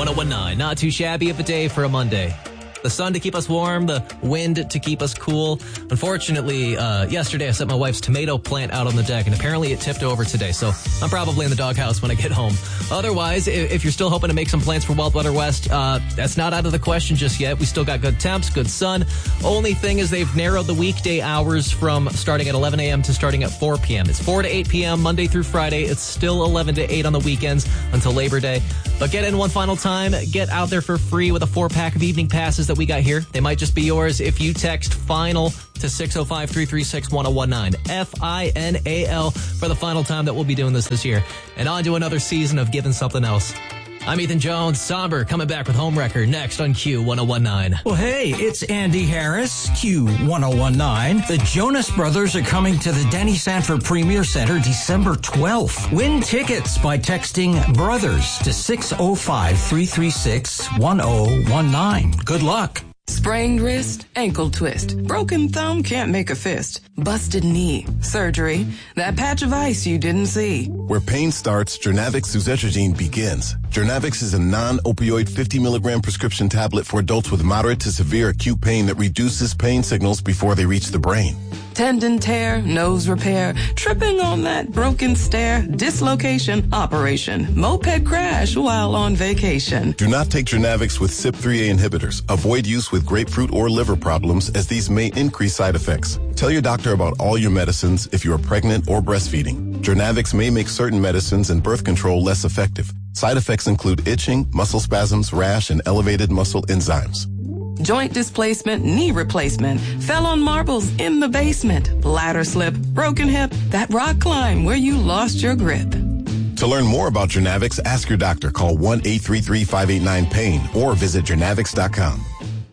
1019. Not too shabby of a day for a Monday. The sun to keep us warm, the wind to keep us cool. Unfortunately, yesterday I set my wife's tomato plant out on the deck, and apparently it tipped over today, so I'm probably in the doghouse when I get home. Otherwise, if you're still hoping to make some plans for Wild Weather West, that's not out of the question just yet. We still got good temps, good sun. Only thing is they've narrowed the weekday hours from starting at 11 a.m. to starting at 4 p.m. It's 4 to 8 p.m. Monday through Friday. It's still 11 to 8 on the weekends until Labor Day. But get in one final time. Get out there for free with a 4-pack of evening passes that we got here. They might just be yours if you text FINAL to 605-336-1019. FINAL for the final time that we'll be doing this year. And on to another season of Giving Something Else. I'm Ethan Jones. Somber coming back with Home Wrecker next on Q1019. Well, hey, it's Andy Harris, Q1019. The Jonas Brothers are coming to the Denny Sanford Premier Center December 12th. Win tickets by texting BROTHERS to 605-336-1019. Good luck. Sprained wrist, ankle twist, broken thumb, can't make a fist, busted knee, surgery, that patch of ice you didn't see. Where pain starts, Jernavix suzetrigine begins. Jernavix is a non-opioid 50-milligram prescription tablet for adults with moderate to severe acute pain that reduces pain signals before they reach the brain. Tendon tear, nose repair, tripping on that broken stair, dislocation, operation, moped crash while on vacation. Do not take Jernavix with CYP3A inhibitors. Avoid use with grapefruit or liver problems, as these may increase side effects. Tell your doctor about all your medicines if you are pregnant or breastfeeding. Jernavix may make certain medicines and birth control less effective. Side effects include itching, muscle spasms, rash, and elevated muscle enzymes. Joint displacement, knee replacement, fell on marbles in the basement, ladder slip, broken hip, that rock climb where you lost your grip. To learn more about Jernavix, ask your doctor. Call 1-833-589-PAIN or visit Jernavix.com.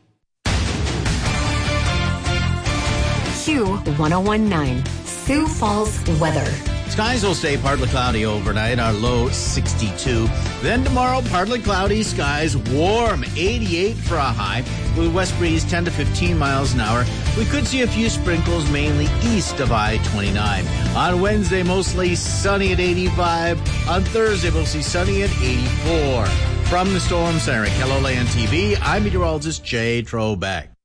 Q1019, Sioux Falls weather. Skies will stay partly cloudy overnight, our low 62. Then tomorrow, partly cloudy skies, warm 88 for a high, with west breeze 10 to 15 miles an hour. We could see a few sprinkles mainly east of I-29. On Wednesday, mostly sunny at 85. On Thursday, mostly sunny at 84. From the Storm Center at KELOLAND TV, I'm meteorologist Jay Trobeck.